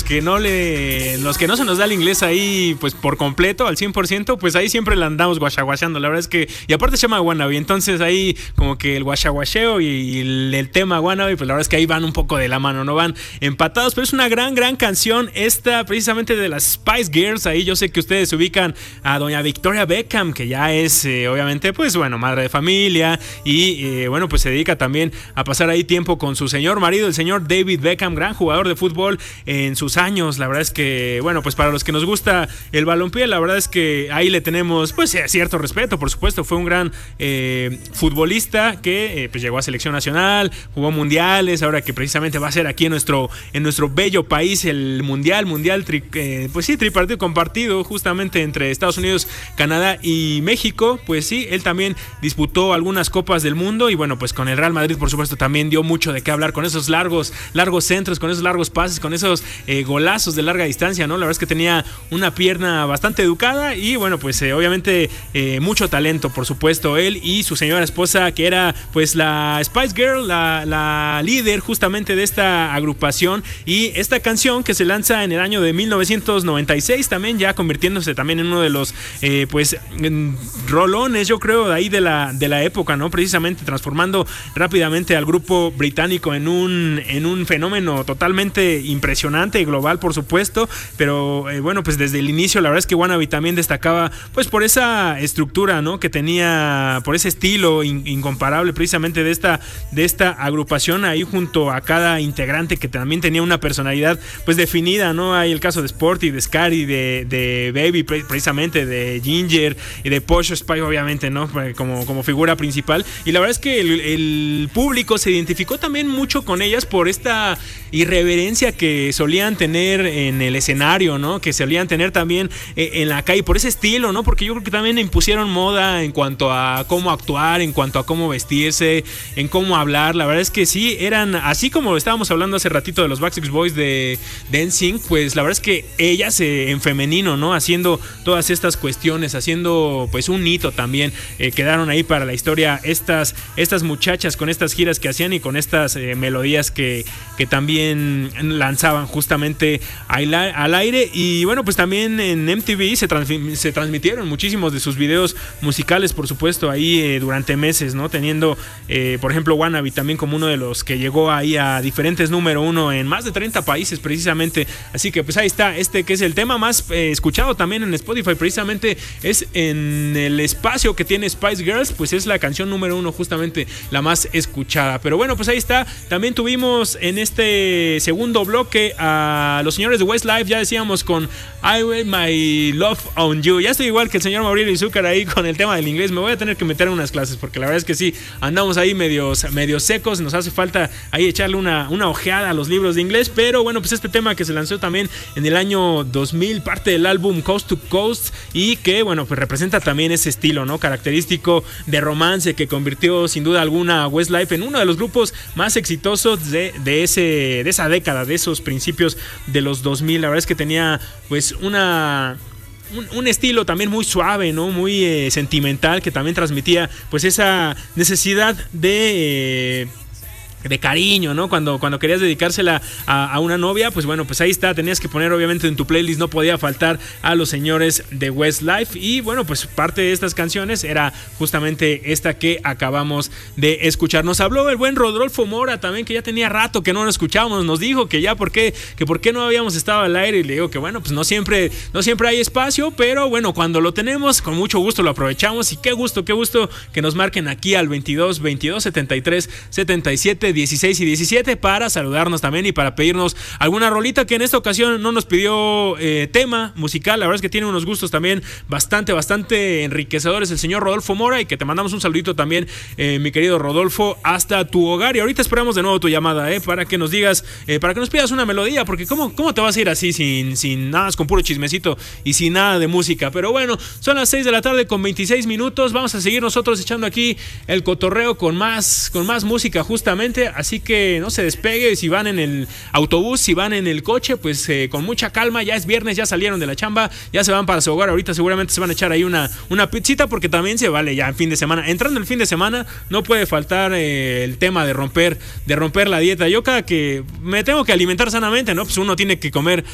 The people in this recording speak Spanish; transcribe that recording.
que no se nos da el inglés ahí pues por completo, al 100%, pues ahí siempre la andamos guachaguacheando. La verdad es que, y aparte se llama Wannabe, entonces ahí como que el guachaguacheo y el tema Wannabe, pues la verdad es que ahí van un poco de la mano, no van empatados, pero es una gran canción esta precisamente de las Spice Girls. Ahí yo sé que ustedes ubican a doña Victoria Beckham, que ya es obviamente pues bueno, madre de familia y bueno, pues se dedica también a pasar ahí tiempo con su señor marido, el señor David Beckham, gran jugador de fútbol en sus años. La verdad es que bueno, pues para los que nos gusta el balompié, la verdad es que ahí le tenemos pues cierto respeto, por supuesto. Fue un gran futbolista que pues llegó a selección nacional, jugó mundiales, ahora que precisamente va a ser aquí en nuestro bello país el mundial pues sí, tripartido compartido justamente entre Estados Unidos, Canadá y México. Pues sí, él también disputó algunas copas del mundo y bueno, pues con el Real Madrid por supuesto también dio mucho de qué hablar, con esos largos centros, con esos largos pases, con esos golazos de larga distancia, ¿no? La verdad es que tenía una pierna bastante educada y bueno, pues obviamente mucho talento, por supuesto, él y su señora esposa, que era pues la Spice Girl, la líder justamente de esta agrupación. Y esta canción que se lanza en el año de 1996, también ya convirtiéndose también en uno de los pues rolones, yo creo, de ahí de la época, ¿no? Precisamente transformando rápidamente al grupo británico en un fenómeno totalmente impresionante y global, por supuesto. Pero bueno, pues desde el inicio la verdad es que Wannabe también destacaba pues por esa estructura, ¿no? Que tenía, por ese estilo incomparable precisamente de esta agrupación, ahí junto a cada integrante que también tenía una personalidad pues definida, ¿no? Hay el caso de Sporty, de Scary, de Baby, precisamente de Ginger y de Posh Spice, obviamente, ¿no? Como figura principal. Y la verdad es que el público se identificó también mucho con ellas por esta irreverencia que solían tener en el escenario, ¿no? Que solían tener también en la calle, por ese estilo, ¿no? Porque yo creo que también impusieron moda en cuanto a cómo actuar, en cuanto a cómo vestirse, en cómo hablar. La verdad es que sí, eran así como estábamos hablando hace ratito de los Backstreet Boys de NSYNC, pues la verdad es que ellas en femenino, ¿no? Haciendo todas estas cuestiones, haciendo pues un hito también, quedaron ahí para la historia estas muchachas con estas giras que hacían y con estas melodías que también lanzaban justamente al aire. Y bueno, pues también en MTV se transmitieron muchísimos de sus videos musicales, por supuesto, ahí durante meses, ¿no? Teniendo por ejemplo Wannabe también como uno de los que llegó ahí a diferentes número uno en más de 30 países precisamente. Así que pues ahí está, que es el tema más escuchado también en Spotify, precisamente es en el espacio que tiene Spice Girls, pues es la canción número uno, justamente la más escuchada. Pero bueno, pues ahí está. También tuvimos en este segundo bloque a los señores de Westlife, ya decíamos, con I Will My Love On You. Ya estoy igual que el señor Mauricio Izúcar ahí con el tema del inglés. Me voy a tener que meter en unas clases porque la verdad es que sí, andamos ahí medio secos. Nos hace falta ahí echarle una ojeada a los libros de inglés. Pero bueno, pues este tema que se lanzó también en el año 2000, parte del álbum Coast to Coast, y que bueno, pues representa también ese estilo, ¿no? Característico de romance que convirtió sin duda alguna a Westlife en uno de los grupos más exitosos de esa década, de esos principios de los 2000. La verdad es que tenía pues un estilo también muy suave, ¿no? Muy sentimental, que también transmitía pues esa necesidad de cariño, ¿no? Cuando querías dedicársela a una novia, pues bueno, pues ahí está, tenías que poner obviamente en tu playlist, no podía faltar a los señores de Westlife. Y bueno, pues parte de estas canciones era justamente esta que acabamos de escuchar. Nos habló el buen Rodolfo Mora también, que ya tenía rato que no lo escuchábamos, nos dijo que ya por qué no habíamos estado al aire, y le digo que bueno, pues no siempre hay espacio, pero bueno, cuando lo tenemos, con mucho gusto lo aprovechamos. Y qué gusto que nos marquen aquí al 22 73 77 16 y 17 para saludarnos también y para pedirnos alguna rolita, que en esta ocasión no nos pidió tema musical. La verdad es que tiene unos gustos también bastante enriquecedores el señor Rodolfo Mora, y que te mandamos un saludito también, mi querido Rodolfo, hasta tu hogar. Y ahorita esperamos de nuevo tu llamada, para que nos digas, para que nos pidas una melodía, porque ¿cómo te vas a ir así sin nada, con puro chismecito y sin nada de música? Pero bueno, son las 6 de la tarde con 26 minutos. Vamos a seguir nosotros echando aquí el cotorreo con más música justamente. Así que no se despegue. Si van en el autobús, si van en el coche, pues con mucha calma. Ya es viernes, ya salieron de la chamba, ya se van para su hogar. Ahorita seguramente se van a echar ahí una pizzita, porque también se vale ya en fin de semana. Entrando el fin de semana, no puede faltar el tema de romper la dieta. Yo cada que me tengo que alimentar sanamente, ¿no? Pues uno tiene que comer